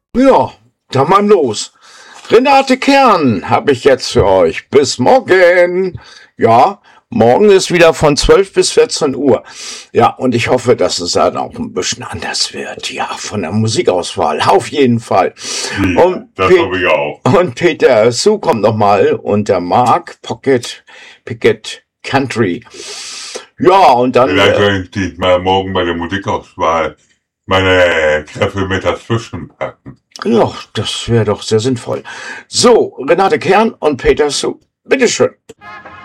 Ja, dann mal los. Renate Kern habe ich jetzt für euch. Bis morgen. Ja, morgen ist wieder von 12 bis 14 Uhr. Ja, und ich hoffe, dass es dann auch ein bisschen anders wird. Ja, von der Musikauswahl. Auf jeden Fall. Ja, das hoffe ich auch. Und Peter Sue kommt nochmal und der Mark Pickett Country. Ja, und dann... Vielleicht könnte ich mal morgen bei der Musikauswahl meine Kräfte mit dazwischen packen. Ja, das wäre doch sehr sinnvoll. So, Renate Kern und Peter Sue. Bitteschön.